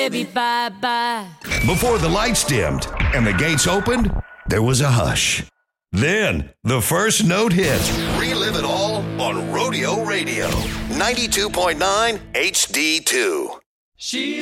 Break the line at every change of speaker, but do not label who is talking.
baby, bye-bye.
Before the lights dimmed and the gates opened, there was a hush. Then, the first note hit. Relive it all on Rodeo Radio. 92.9 HD2.
She's